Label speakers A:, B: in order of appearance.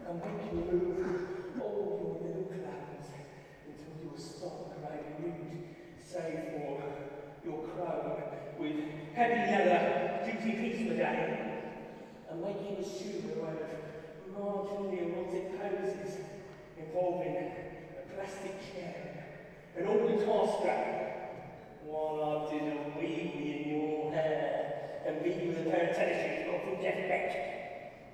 A: and make you move all your little clams until you will stop creating rude, save for your crow with heavy leather, duty peace medallion, and make you assume a way of marginally erotic poses involving a plastic chair, an organ task strap, while I did a wee in your hair and beat you with a pair of tennis shoes not from Jeff Beck.